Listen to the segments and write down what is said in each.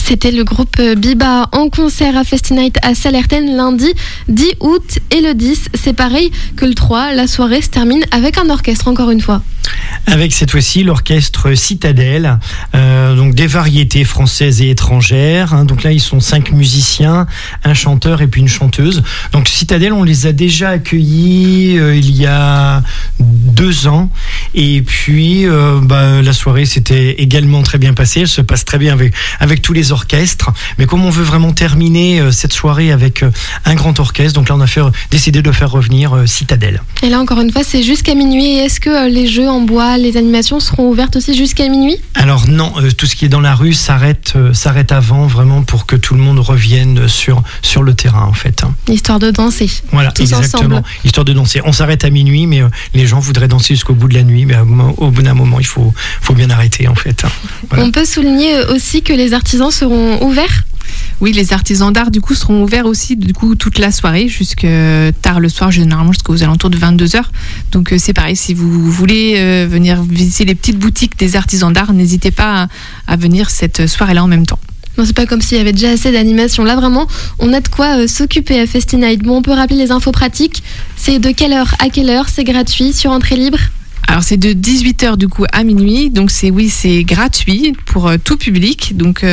C'était le groupe Biba en concert à Festinight à Salertaine lundi 10 août et le 10. C'est pareil que le 3. La soirée se termine avec un orchestre encore une fois. Avec cette fois-ci l'orchestre Citadelle, donc des variétés françaises et étrangères. Donc là, ils sont 5 musiciens, un chanteur et puis une chanteuse. Donc Citadelle, on les a déjà accueillis il y a 2 ans. Et puis la soirée s'était également très bien passée. Elle se passe très bien avec tous les orchestres. Mais comme on veut vraiment terminer cette soirée avec un grand orchestre, donc là on a décidé de faire revenir Citadelle. Et là encore une fois, c'est jusqu'à minuit. Et est-ce que les jeux en bois, les animations seront ouvertes aussi jusqu'à minuit ? Alors non, tout ce qui est dans la rue s'arrête avant, vraiment pour que tout le monde revienne sur le terrain en fait. Histoire de danser. Voilà, tous exactement. Ensemble. Histoire de danser. On s'arrête à minuit, mais les gens voudraient danser jusqu'au bout de la nuit. Mais au bout d'un moment, il faut bien arrêter en fait. Voilà. On peut souligner aussi que les artisans seront ouverts. Oui, les artisans d'art du coup seront ouverts aussi toute la soirée jusque tard le soir, généralement jusqu'aux alentours de 22h. Donc c'est pareil, si vous voulez venir visiter les petites boutiques des artisans d'art, n'hésitez pas à venir cette soirée-là en même temps. Non, c'est pas comme s'il y avait déjà assez d'animation. Là, vraiment, on a de quoi s'occuper à Festinight. Bon, on peut rappeler les infos pratiques. C'est de quelle heure à quelle heure ? C'est gratuit, sur entrée libre ? Alors c'est de 18h du coup à minuit, donc c'est gratuit pour tout public. Donc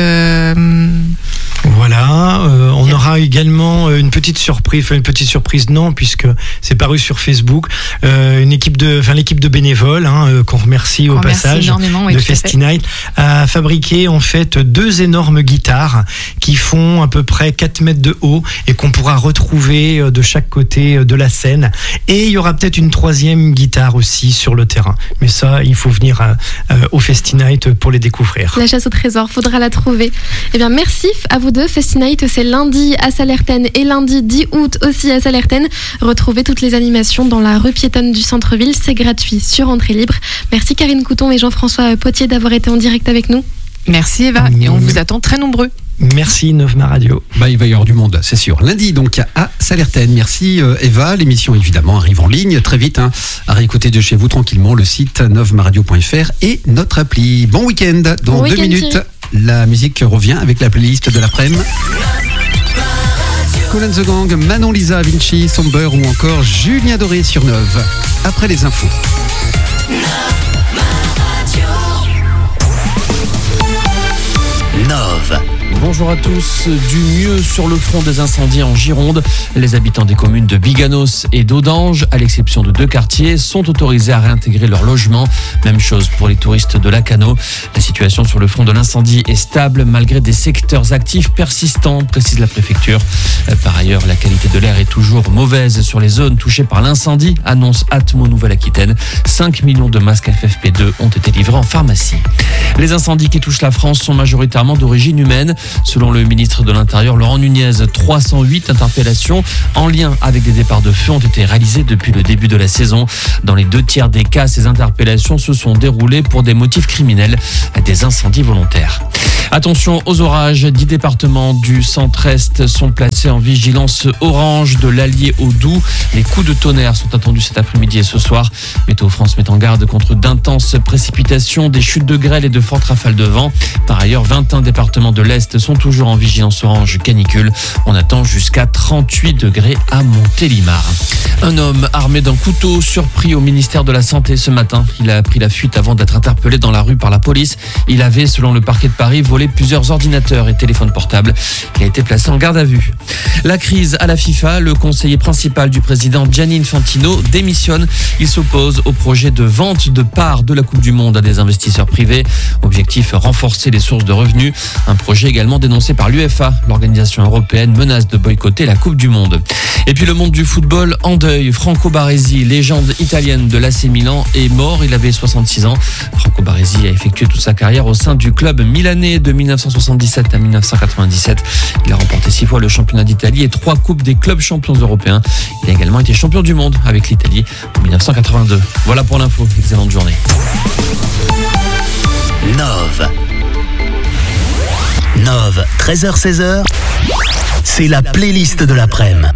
voilà, on aura également une petite surprise non, puisque c'est paru sur Facebook, l'équipe de bénévoles qu'on remercie au passage de Festinight a fabriqué en fait 2 énormes guitares qui font à peu près 4 mètres de haut et qu'on pourra retrouver de chaque côté de la scène. Et il y aura peut-être une 3e guitare aussi sur le terrain. Mais ça, il faut venir au Festinight pour les découvrir. La chasse au trésor, faudra la trouver. Eh bien, merci à vous deux. Festinight, c'est lundi à Salertaine et lundi 10 août aussi à Salertaine. Retrouvez toutes les animations dans la rue piétonne du centre-ville. C'est gratuit, sur entrée libre. Merci Karine Couton et Jean-François Potier d'avoir été en direct avec nous. Merci Eva, et on vous attend très nombreux. Merci Novma Radio. Il va y avoir du monde, c'est sûr. Lundi donc à Salertaine. Merci Eva. L'émission évidemment arrive en ligne très vite. À réécouter de chez vous tranquillement le site novmaradio.fr et notre appli. Bon week-end. Dans 2 minutes, la musique revient avec la playlist de l'après-midi. Kool & The Gang, Manon Lisa, Vinci, Somber ou encore Julien Doré sur Neuve. Après les infos. Nove. Bonjour à tous. Du mieux sur le front des incendies en Gironde. Les habitants des communes de Biganos et d'Audange, à l'exception de 2 quartiers, sont autorisés à réintégrer leur logement. Même chose pour les touristes de Lacanau. La situation sur le front de l'incendie est stable malgré des secteurs actifs persistants, précise la préfecture. Par ailleurs, la qualité de l'air est toujours mauvaise sur les zones touchées par l'incendie, annonce Atmo Nouvelle-Aquitaine. 5 millions de masques FFP2 ont été livrés en pharmacie. Les incendies qui touchent la France sont majoritairement d'origine humaine. Selon le ministre de l'Intérieur, Laurent Nunez, 308 interpellations en lien avec des départs de feu ont été réalisées depuis le début de la saison. Dans les 2 tiers des cas, ces interpellations se sont déroulées pour des motifs criminels, des incendies volontaires. Attention aux orages, 10 départements du centre-est sont placés en vigilance orange, de l'Allier au Doubs. Les coups de tonnerre sont attendus cet après-midi et ce soir. Météo France met en garde contre d'intenses précipitations, des chutes de grêle et de fortes rafales de vent. Par ailleurs, 21 départements de l'Est sont toujours en vigilance orange canicule. On attend jusqu'à 38 degrés à Montélimar. Un homme armé d'un couteau surpris au ministère de la Santé ce matin. Il a pris la fuite avant d'être interpellé dans la rue par la police. Il avait, selon le parquet de Paris, volé plusieurs ordinateurs et téléphones portables. Il a été placé en garde à vue. La crise à la FIFA, le conseiller principal du président Gianni Infantino démissionne. Il s'oppose au projet de vente de parts de la Coupe du Monde à des investisseurs privés. Objectif, renforcer les sources de revenus. Un projet également dénoncé par l'UEFA. L'organisation européenne menace de boycotter la Coupe du Monde. Et puis le monde du football en deuil. Franco Baresi, légende italienne de l'AC Milan, est mort. Il avait 66 ans. Franco Baresi a effectué toute sa carrière au sein du club milanais de 1977 à 1997. Il a remporté 6 fois le championnat d'Italie et 3 coupes des clubs champions européens. Il a également été champion du monde avec l'Italie en 1982. Voilà pour l'info. Excellente journée. Nove, 13h-16h, c'est la playlist de l'après-midi.